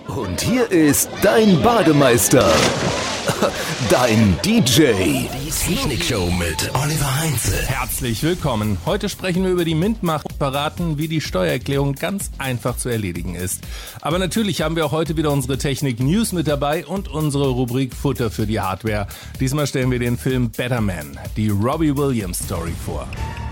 Und hier ist dein Bademeister, dein DJ. Die Technikshow mit Oliver Heinze. Herzlich willkommen. Heute sprechen wir über die MINT-Macht und verraten, wie die Steuererklärung ganz einfach zu erledigen ist. Aber natürlich haben wir auch heute wieder unsere Technik-News mit dabei und unsere Rubrik Futter für die Hardware. Diesmal stellen wir den Film Better Man, die Robbie Williams Story vor.